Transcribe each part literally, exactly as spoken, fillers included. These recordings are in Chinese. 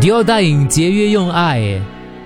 迪奥带领节约用爱耶。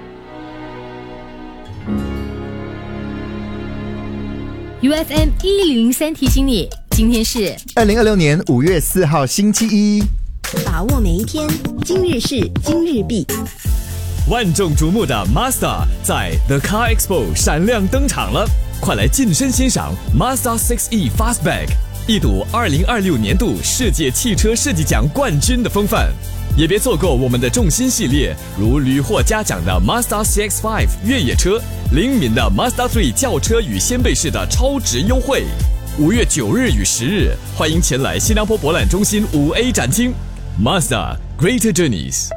U F M 一零零三提醒你，今天是二零二六年五月四号星期一， 把握每一天，今日事今日毕。 万众瞩目的 Mazda 在 The Car Expo 闪亮登场了，快来近身欣赏 Mazda 六 E Fastback， 一睹二零二六年度世界汽车设计奖冠军的风范。也别错过我们的重心系列，如屡获嘉奖的 Mazda C X 五 越野车，灵敏的 Mazda 三轿车与掀背式的超值优惠。五月九日与十日，欢迎前来新加坡博览中心五 A 展厅。Mazda Greater Journeys。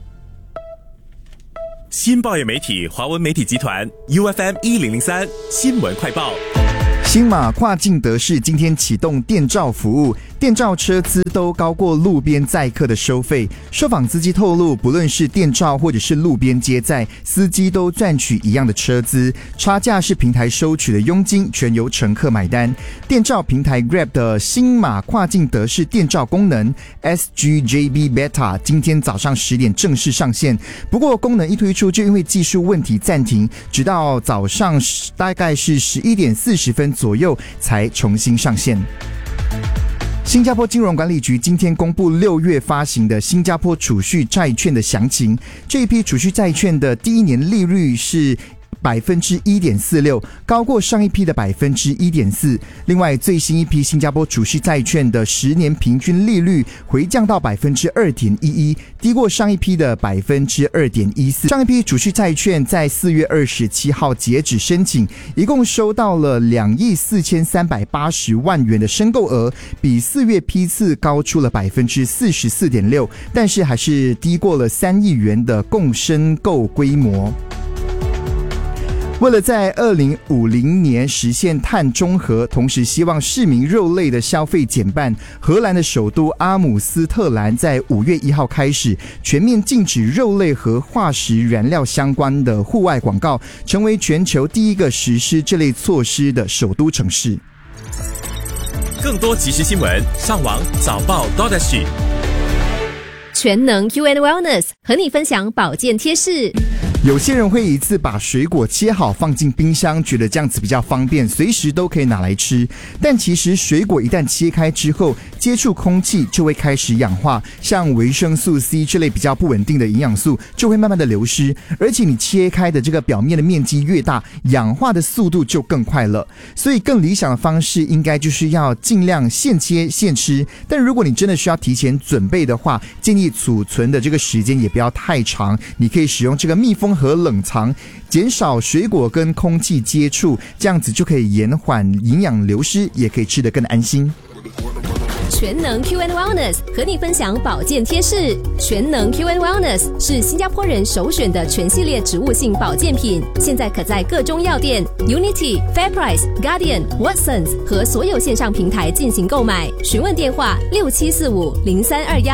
新报业媒体华文媒体集团 U F M 一零零三新闻快报。 新马跨境德士今天启动电召服务，电召车资都高过路边载客的收费。受访司机透露，不论是电召或者是路边接载，司机都赚取一样的车资，差价是平台收取的佣金，全由乘客买单。电召平台 Grab 的新马跨境德士电召功能 S G J B Beta 今天早上十点正式上线，不过功能一推出就因为技术问题暂停，直到早上大概是十一点四十分左右才重新上线。新加坡金融管理局今天公布六月发行的新加坡储蓄债券的详情，这一批储蓄债券的第一年利率是百分之一点四六，高过上一批的百分之一点四。另外，最新一批新加坡储蓄债券的十年平均利率回降到百分之二点一一，低过上一批的百分之二点一四。上一批储蓄债券在四月二十七号截止申请，一共收到了两亿四千三百八十万元的申购额，比四月批次高出了百分之四十四点六，但是还是低过了三亿元的共申购规模。为了在二零五零年实现碳中和，同时希望市民肉类的消费减半，荷兰的首都阿姆斯特兰在五月一号开始全面禁止肉类和化石燃料相关的户外广告，成为全球第一个实施这类措施的首都城市。 更多即时新闻，上网早报 .sg。 全能 U and Wellness 和你分享保健贴士。 有些人会一次把水果切好放进冰箱，觉得这样子比较方便，随时都可以拿来吃。但其实水果一旦切开之后，接触空气就会开始氧化，像维生素 C 这类比较不稳定的营养素就会慢慢的流失，而且你切开的这个表面的面积越大，氧化的速度就更快了。所以更理想的方式应该就是要尽量现切现吃，但如果你真的需要提前准备的话，建议储存的这个时间也不要太长，你可以使用这个密封和冷藏，减少水果跟空气接触，这样子就可以延缓营养流失，也可以吃得更安心。 全能 Q and Wellness 和你分享保健贴士。全能 Q and Wellness 是新加坡人首选的全系列植物性保健品，现在可在各中药店、Unity、Fairprice、Guardian、Watsons 和所有线上平台进行购买。询问电话六七四五零三二一。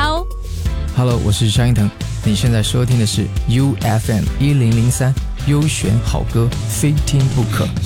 Hello， 我是张一腾，你现在收听的是 U F M 一零零三优选好歌，非听不可。